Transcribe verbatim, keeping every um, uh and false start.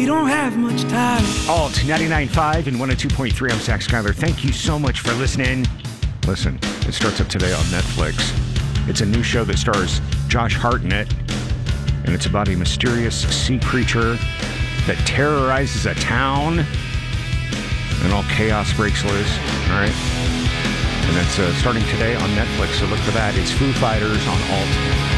don't have much time. Alt ninety-nine point five and one oh two point three. I'm Zach Schuyler. Thank you so much for listening. Listen, it starts up today on Netflix. It's a new show that stars Josh Hartnett, and it's about a mysterious sea creature that terrorizes a town, and all chaos breaks loose. All right, and that's uh, starting today on Netflix. So look for that. It's Foo Fighters on Alt